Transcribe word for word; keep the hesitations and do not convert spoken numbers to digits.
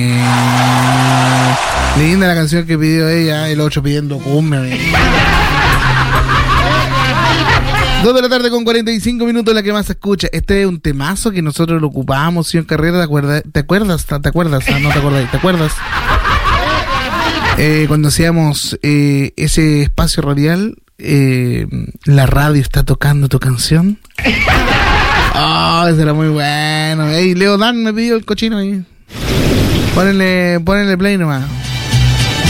Linda la canción que pidió ella, el otro pidiendo cumbia. Dos de la tarde con cuarenta y cinco minutos, la que más se escucha. Este es un temazo que nosotros lo ocupábamos, señor Carrera, ¿te acuerdas? ¿Te acuerdas? ¿Te acuerdas? Ah, no te acuerdas, ¿te acuerdas? Eh, cuando hacíamos eh, ese espacio radial, eh, la radio está tocando tu canción. Oh, ese era muy bueno. Ey, Leo Dan me pidió el cochino ahí. Ponele, ponele play nomás.